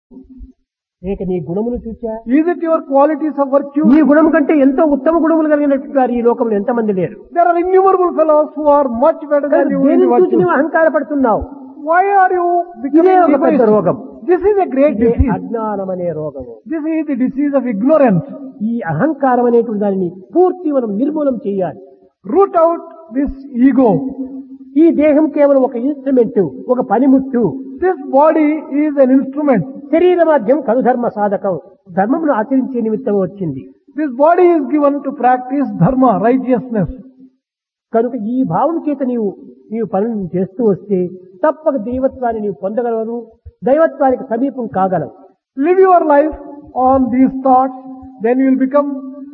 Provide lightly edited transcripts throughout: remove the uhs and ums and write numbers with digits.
లేక నీ గుణములు చూచా? Is it your qualities of virtue? నీ గుణం కంటే ఎంతో ఉత్తమ గుణములు కలిగినటువంటి వారు ఈ లోకంలో ఎంతమంది లేరు? There are innumerable fellows who are much better than you in దేనిని చూసి virtue. నువ్వు అహంకార పడుతున్నావు? Why are you ఇదే becoming ఒక పెద్ద egoistic? రోగం. This is a great ఇదే disease. అజ్ఞానం అనే రోగము. This is the disease of ignorance. ఈ అహంకారం అనేటువంటి దానిని పూర్తి మనం నిర్మూలం చేయాలి. Root out this ego. ఈ దేహం కేవలం ఒక ఇన్స్ట్రుమెంట్, ఒక పనిముట్టు. This body is an instrument. శరీర మాధ్యం కనుధర్మ సాధకం, ధర్మమును ఆచరించే నిమిత్తం వచ్చింది. This body is given to practice dharma, righteousness. కనుక ఈ భావం చేత నీవు పనులను చేస్తూ వస్తే తప్పక దైవత్వాన్ని నీవు పొందగలవు, దైవత్వానికి సమీపం కాగలవు. Live your life on these thoughts, then you will become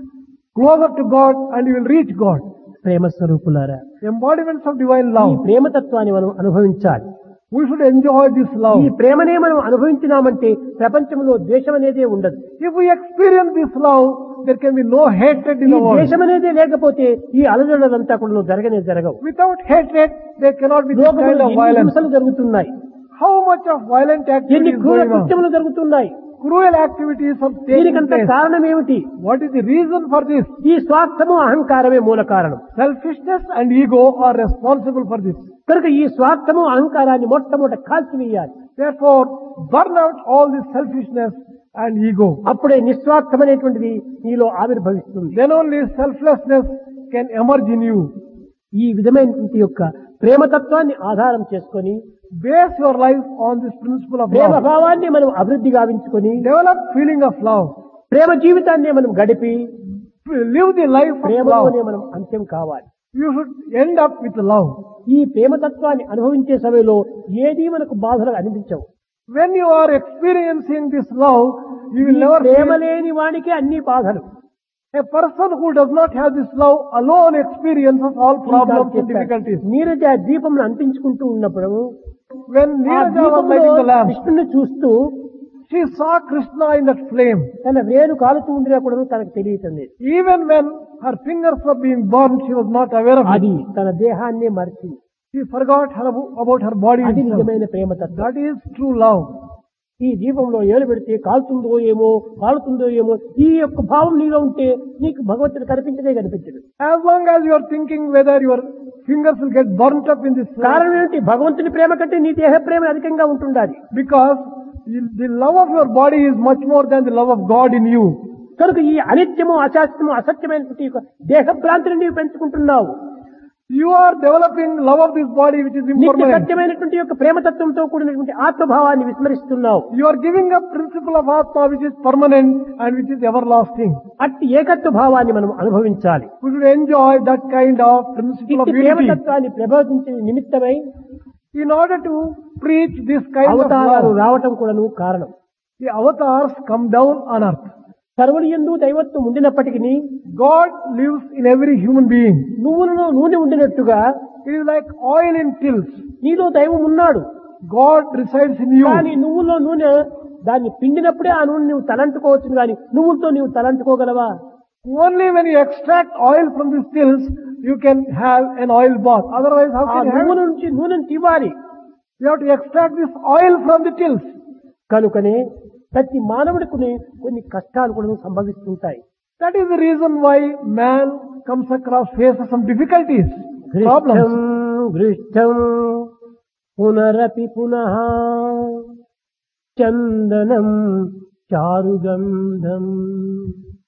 closer to God and you will reach God. ప్రేమ స్వరూపులారా, Embodiments of divine ఈ love. ప్రేమతత్వాన్ని మనం అనుభవించాలి. We should enjoy this love. ఈ ప్రేమనే మనం అనుభవించినామంటే ప్రపంచంలో ద్వేషం అనేదే ఉండదు. If we experience this love, there can be no hatred in ఈ the world. ద్వేషం అనేదే లేకపోతే ఈ అలజడులంతా కూడా జరగవు. Without hatred, there cannot be this లోకంలో kind of ఎన్ని violence. హింసలు జరుగుతున్నాయి, How much of violent ఎన్ని activities క్రూర going on? కృత్యములు జరుగుతున్నాయి. Cruel activities are taking దీనికంత place. కారణం ఏమిటి? What is the reason for this? ఈ స్వార్థము అహంకారమే మూల కారణం. Selfishness and ego are responsible for this. కనుక ఈ స్వార్థము అహంకారాన్ని మొట్టమొదట కాల్చివేయాలి. Therefore, burn out all this selfishness and ego. అప్పుడే నిస్వార్థమైనటువంటిది నీలో ఆవిర్భవిస్తుంది. Then only selflessness can emerge in you. ఈ విధమైనటువంటి యొక్క ప్రేమతత్వాన్ని ఆధారం చేసుకొని Base your life on this principle of Prema love. భావాన్ని మనం అభివృద్ధి గావించుకొని Develop feeling of love. ప్రేమ జీవితాన్ని మనం గడిపి Live the life of ప్రేమలోనే love. మనం అంత్యం కావాలి. You should end up with love. ఈ ప్రేమతత్వాన్ని అనుభవించే సమయంలో ఏదీ మనకు బాధలు అనిపించవు. When you are experiencing this love, you ఈ will never ప్రేమ feel. లేని వానికి అన్ని బాధలు. A person who does not have this love alone experiences all problems and difficulties. Neeraja దీపంను అంటించుకుంటూ ఉన్నప్పుడు When ఆ Neeraja was దీపంలో lighting the lamp, కృష్ణుని చూస్తూ she saw Krishna in that flame. తన వేలు కాలుతూ ఉండినా కూడా తనకు తెలియటం లేదు. Even when her fingers were being burned, she was not aware of అది it. తన దేహాన్నే మరిచింది. She forgot about her body అది itself. నిజమైన ప్రేమతత్వం. That is true love. ఈ దీపంలో ఏలు పెడితే కాలుతుందో ఏమో ఈ యొక్క భావం నీలో ఉంటే నీకు భగవంతుడు కనిపించడు. As long as you are thinking whether your fingers will get burnt up in this flame, కారణం ఏంటి? భగవంతుని ప్రేమ కంటే నీ దేహ ప్రేమ అధికంగా ఉంటుండాలి. because the love of your body is much more than the love of God in you. కనుక ఈ అనిత్యము అశాస్త్రము అసత్యమైనటువంటి యొక్క దేహ భ్రాంతిని నీవు పెంచుకుంటున్నావు. You are developing love of this body which is నిత్య impermanent. సత్యమైనటువంటి యొక్క ప్రేమతత్వంతో కూడినటువంటి ఆత్మభావాన్ని విస్మరిస్తున్నావు. You are giving up principle of Atma which is permanent and which is everlasting. అట్టి ఏకత్వ భావాన్ని మనం అనుభవించాలి. We should enjoy that kind of principle of ఇట్టి unity. ప్రేమతత్వాన్ని ప్రబోధించే నిమిత్తమై In order to preach this kind of అవతారాలు love, రావటం కూడాను కారణం. the avatars come down on earth. సర్వులు యందు దైవత్వం ఉండినప్పటికీ God lives in every human being. నువ్వులలో నూనె ఉండినట్టుగా It is like oil in tills. నీలో దైవం ఉన్నాడు. God resides in you. కానీ నువ్వులో నూనె దాన్ని పిండినప్పుడే ఆ నూనె నువ్వు తలంటుకోవచ్చు, కానీ నువ్వులతో నీవు తలంటుకోగలవా? Only when you extract oil from these tills, you can have an oil bath. Otherwise, how ఆ can you have నువ్వుల it? నుంచి నూనెను తీవాలి. You have to extract this oil from the tills. కనుకనే ప్రతి మానవుడికి కొన్ని కష్టాలు కూడా సంభవిస్తుంటాయి. That is the reason why man comes across faces some difficulties, problems. గృష్టం పునరపి పునః చందనం చారుగంధం